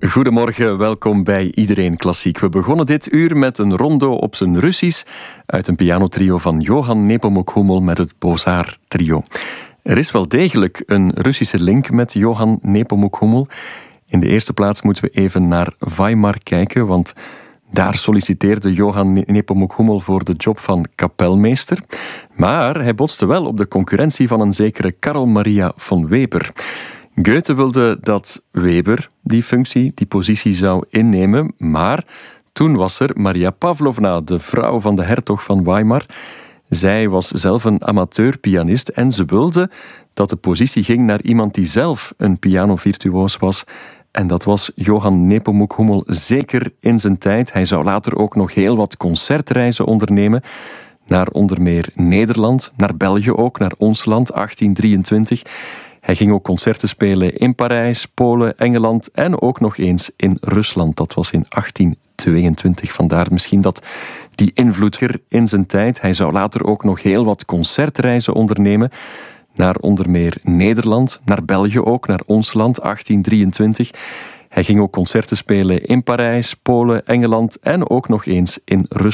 Goedemorgen, welkom bij Iedereen Klassiek. We begonnen dit uur met een rondo op zijn Russisch uit een pianotrio van Johann Nepomuk Hummel met het Beaux-Arts Trio. Er is wel degelijk een Russische link met Johann Nepomuk Hummel. In de eerste plaats moeten we even naar Weimar kijken, want daar solliciteerde Johann Nepomuk Hummel voor de job van kapelmeester. Maar hij botste wel op de concurrentie van een zekere Karl Maria von Weber. Goethe wilde dat Weber die positie zou innemen, maar toen was er Maria Pavlovna, de vrouw van de hertog van Weimar. Zij was zelf een amateurpianist en ze wilde dat de positie ging naar iemand die zelf een pianovirtuoos was. En dat was Johann Nepomuk Hummel zeker in zijn tijd. Hij zou later ook nog heel wat concertreizen ondernemen naar onder meer Nederland, naar België ook, naar ons land, 1823. Hij ging ook concerten spelen in Parijs, Polen, Engeland en ook nog eens in Rusland. Dat was in 1822. Vandaar misschien dat die invloed in zijn tijd. Hij zou later ook nog heel wat concertreizen ondernemen naar onder meer Nederland, naar België ook, naar ons land, 1823. Hij ging ook concerten spelen in Parijs, Polen, Engeland en ook nog eens in Rusland.